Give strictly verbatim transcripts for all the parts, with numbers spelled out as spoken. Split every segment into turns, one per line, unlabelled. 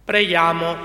Preghiamo.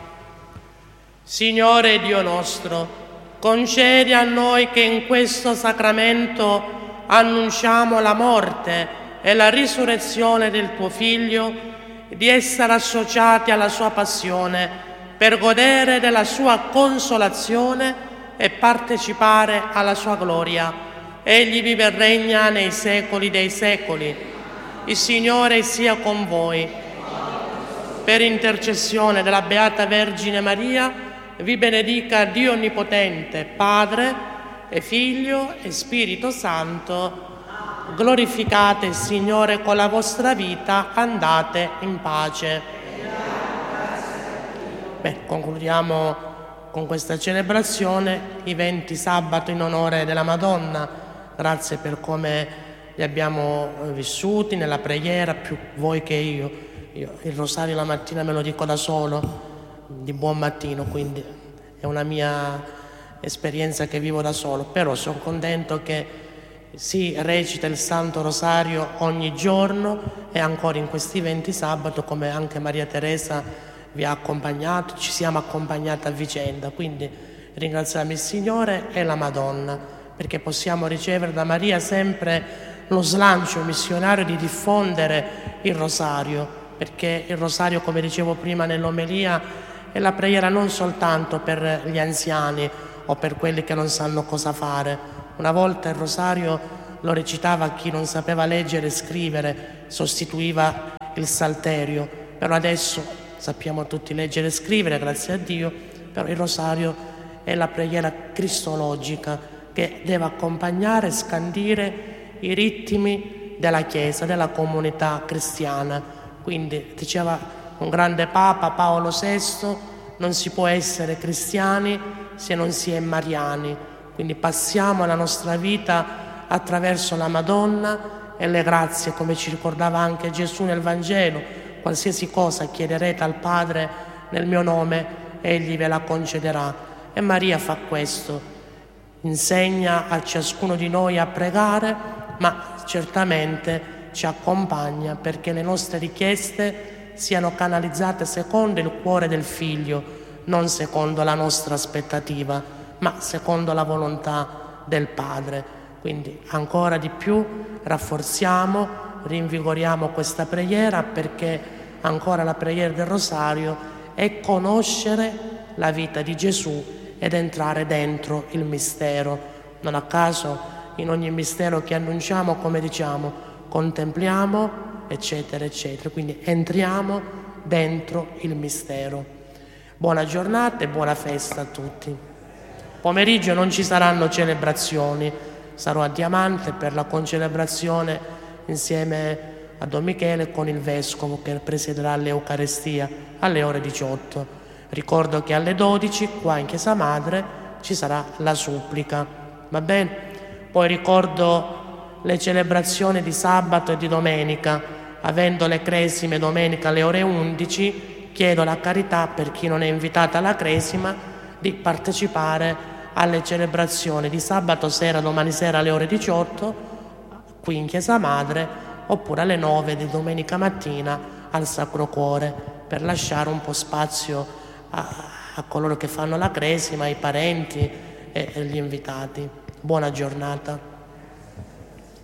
Signore Dio nostro, concedi a noi che in questo sacramento annunciamo la morte e la risurrezione del tuo Figlio, di essere associati alla sua passione per godere della sua consolazione e partecipare alla sua gloria. Egli vive e regna nei secoli dei secoli. Il Signore sia con voi. Per intercessione della Beata Vergine Maria, vi benedica Dio Onnipotente, Padre e Figlio e Spirito Santo. Glorificate il Signore con la vostra vita, andate in pace. Beh, concludiamo con questa celebrazione i venti sabato in onore della Madonna. Grazie per come li abbiamo vissuti nella preghiera, più voi che io. Io il rosario la mattina me lo dico da solo, di buon mattino, quindi è una mia esperienza che vivo da solo, però sono contento che si recita il Santo Rosario ogni giorno e ancora in questi venti sabato, come anche Maria Teresa vi ha accompagnato, ci siamo accompagnati a vicenda, quindi ringraziamo il Signore e la Madonna, perché possiamo ricevere da Maria sempre lo slancio missionario di diffondere il rosario, perché il rosario, come dicevo prima nell'omelia, è la preghiera non soltanto per gli anziani o per quelli che non sanno cosa fare. Una volta il rosario lo recitava chi non sapeva leggere e scrivere, sostituiva il salterio, però adesso sappiamo tutti leggere e scrivere, grazie a Dio, però il rosario è la preghiera cristologica che deve accompagnare e scandire i ritmi della Chiesa, della comunità cristiana. Quindi, diceva un grande Papa, Paolo sesto, non si può essere cristiani se non si è mariani. Quindi passiamo la nostra vita attraverso la Madonna e le grazie, come ci ricordava anche Gesù nel Vangelo. Qualsiasi cosa chiederete al Padre nel mio nome, Egli ve la concederà. E Maria fa questo, insegna a ciascuno di noi a pregare, ma certamente ci accompagna perché le nostre richieste siano canalizzate secondo il cuore del Figlio, non secondo la nostra aspettativa, ma secondo la volontà del Padre. Quindi ancora di più rafforziamo, rinvigoriamo questa preghiera, perché ancora la preghiera del Rosario è conoscere la vita di Gesù ed entrare dentro il mistero. Non a caso in ogni mistero che annunciamo, come diciamo, contempliamo, eccetera, eccetera. Quindi entriamo dentro il mistero. Buona giornata e buona festa a tutti. Pomeriggio non ci saranno celebrazioni, sarò a Diamante per la concelebrazione insieme a Don Michele con il Vescovo che presiederà l'Eucarestia alle ore diciotto. Ricordo che alle dodici qua in Chiesa Madre ci sarà la supplica, va bene? Poi ricordo le celebrazioni di sabato e di domenica. Avendo le cresime domenica alle ore undici, chiedo la carità per chi non è invitato alla cresima di partecipare alle celebrazioni di sabato sera, domani sera alle ore diciotto, qui in Chiesa Madre, oppure alle nove di domenica mattina al Sacro Cuore, per lasciare un po' spazio a, a coloro che fanno la cresima, ai parenti e agli invitati. Buona giornata.